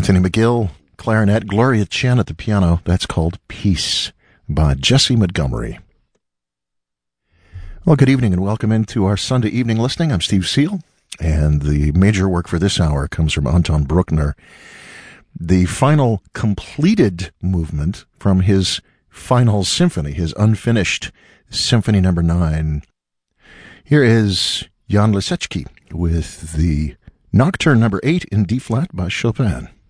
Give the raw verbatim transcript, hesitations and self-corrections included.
Anthony McGill, clarinet, Gloria Chen at the piano. That's called Peace by Jesse Montgomery. Well, good evening and welcome into our Sunday evening listening. I'm Steve Seal, and the major work for this hour comes from Anton Bruckner, the final completed movement from his final symphony, his unfinished Symphony Number Nine. Here is Jan Lisecki with the Nocturne Number Eight in D flat by Chopin.